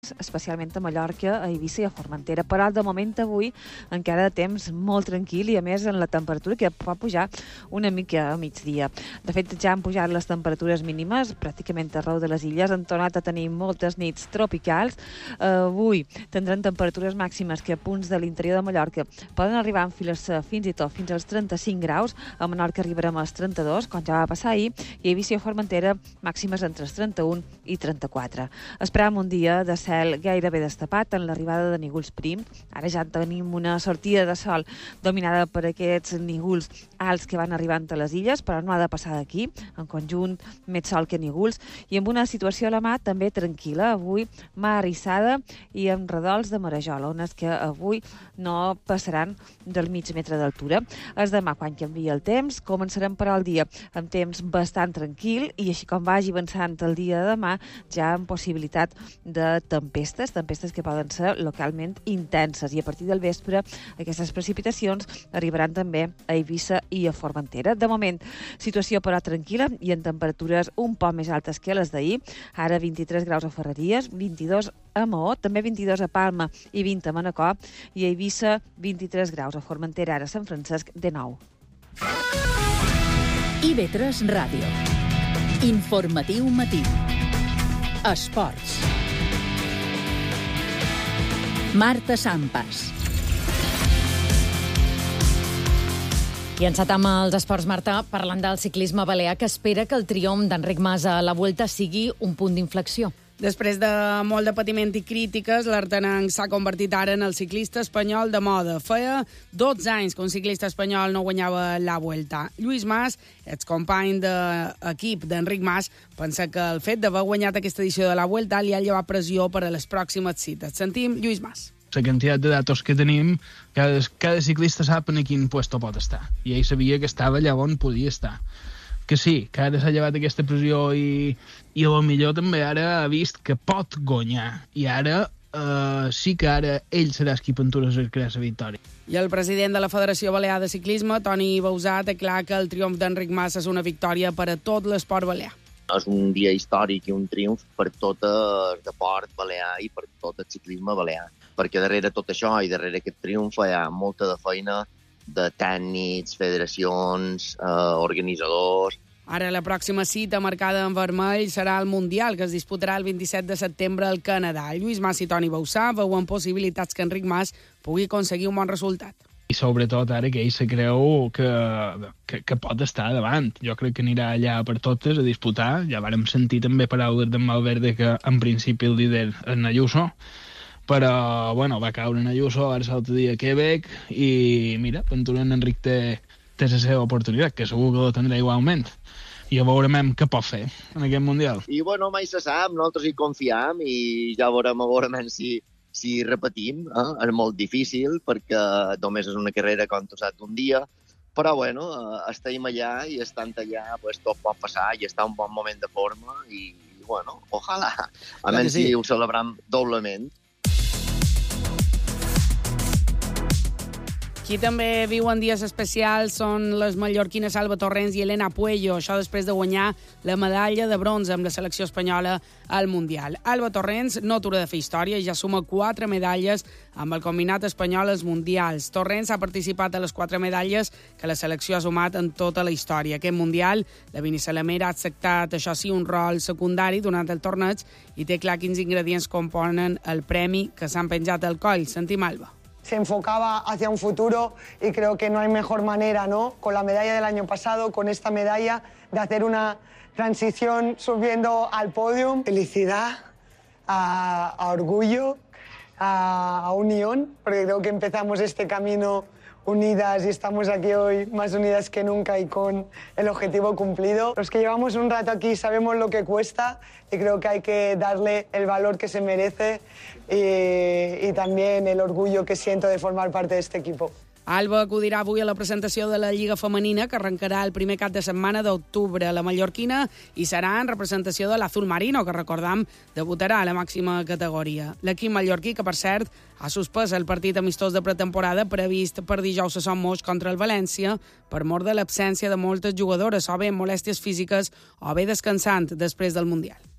especialment a Mallorca, a Eivissa i a Formentera. Però de moment avui encara de temps molt tranquil i a més en la temperatura que pot pujar una mica a migdia. De fet, ja han pujat les temperatures mínimes pràcticament arreu de les illes. Han tornat a tenir moltes nits tropicals. Avui tindran temperatures màximes que a punts de l'interior de Mallorca poden arribar a enfilar-se fins i tot fins als 35 graus. A Menorca arribarem als 32, com ja va passar ahir, i a Eivissa i a Formentera màximes entre els 31 i 34. Esperàvem un dia de cel gairebé destapat en l'arribada de nígols prims. Ara ja tenim una sortida de sol dominada per aquests nígols alts que van arribant a les illes, però no ha de passar d'aquí. En conjunt, més sol que nígols. I amb una situació a la mà també tranquil·la. Avui mà arrissada i amb redols de marejola, ones que avui no passaran del mig metre d'altura. És demà quan canvia el temps. Començarem per al dia amb temps bastant tranquil i així com vagi avançant el dia de demà ja amb possibilitat de tempestes que poden ser localment intenses, i a partir del vespre aquestes precipitacions arribaran també a Eivissa i a Formentera. De moment, situació però tranquil·la i en temperatures un poc més altes que les d'ahir. Ara 23 graus a Ferreries, 22 a Maó, també 22 a Palma i 20 a Manacor, i a Eivissa 23 graus, a Formentera ara Sant Francesc de 9. IB3 Ràdio. Informatiu matí. Esports. Marta Sampas. I encetam els esports, Marta, parlant del ciclisme balear, que espera que el triomf d'Enric Mas a la Vuelta sigui un punt d'inflexió. Després de molt de patiment i crítiques, l'artenenc s'ha convertit ara en el ciclista espanyol de moda. Feia 12 anys que un ciclista espanyol no guanyava la Vuelta. Lluís Mas, excompany d'equip d'Enric Mas, pensa que el fet d'haver guanyat aquesta edició de la Vuelta li ha llevat pressió per a les pròximes cites. Sentim Lluís Mas. La quantitat de datos que tenim, cada ciclista sap en quin puesto pot estar. I ell sabia que estava allà on podia estar. Que sí, que ara s'ha llevat aquesta pressió i potser també ara ha vist que pot guanyar. I ara sí que ara ell serà qui aventura a crear la victòria. I el president de la Federació Balear de Ciclisme, Toni Bausà, té clar que el triomf d'Enric Mas és una victòria per a tot l'esport balear. És un dia històric i un triomf per tot el deport balear i per tot el ciclisme balear. Perquè darrere tot això i darrere aquest triomf hi ha molta de feina de tècnics, federacions, organitzadors. Ara la pròxima cita marcada en vermell serà el Mundial, que es disputarà el 27 de setembre al Canadà. Lluís Mas i Toni Bausà veuen possibilitats que Enric Mas pugui aconseguir un bon resultat. I sobretot ara que ell se creu que pot estar davant. Jo crec que anirà allà per totes a disputar. Ja vàrem sentir també paraules d'en Valverde que en principi el líder és en Ayuso, però bueno, va caure en Ayuso, ara l'altre dia a Quebec, i mira, aventura en Enric té la seva oportunitat, que segur que la tindrà igualment. I ja veurem què pot fer en aquest Mundial. I bueno, mai se sap, nosaltres hi confiem i ja veurem si repetim. És molt difícil perquè només és una carrera, com tu saps, un dia, però bueno, estem allà i estant allà pues, tot pot passar i està un bon moment de forma i bueno, ojalà. A menys si ho celebrem doblement. Qui també viu en dies especials són les mallorquines Alba Torrens i Elena Puello, això després de guanyar la medalla de bronze amb la selecció espanyola al Mundial. Alba Torrens no atura de fer història i ja suma 4 medalles amb el combinat espanyol als Mundials. Torrens ha participat a les 4 medalles que la selecció ha sumat en tota la història. Aquest Mundial, la Binissalamera ha acceptat, això sí, un rol secundari durant el torneig i té clar quins ingredients componen el premi que s'han penjat al coll. Sentim Alba. Se enfocaba hacia un futuro y creo que no hay mejor manera, ¿no? Con la medalla del año pasado, con esta medalla, de hacer una transición subiendo al podio. Felicidad, a orgullo, a unión, porque creo que empezamos este camino unidas y estamos aquí hoy más unidas que nunca y con el objetivo cumplido. Los que llevamos un rato aquí sabemos lo que cuesta y creo que hay que darle el valor que se merece y también el orgullo que siento de formar parte de este equipo. Alba acudirà avui a la presentació de la Lliga Femenina, que arrencarà el primer cap de setmana d'octubre a la mallorquina i serà en representació de l'Azul Marino, que, recordam, debutarà a la màxima categoria. L'equip mallorquí, que per cert ha suspès el partit amistós de pretemporada previst per dijous a Son Moix contra el València per mor de l'absència de moltes jugadores, o bé molèsties físiques o bé descansant després del Mundial.